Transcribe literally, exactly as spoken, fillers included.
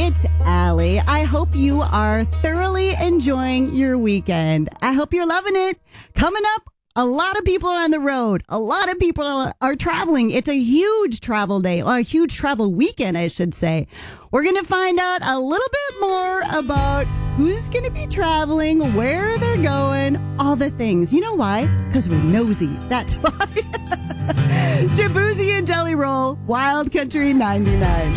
It's Allie. I hope you are thoroughly enjoying your weekend. I hope you're loving it. Coming up, a lot of people are on the road. A lot of people are traveling. It's a huge travel day, or a huge travel weekend, I should say. We're going to find out a little bit more about who's going to be traveling, where they're going, all the things. You know why? Because we're nosy. That's why. Jaboozy and Jelly Roll, Wild Country ninety-nine.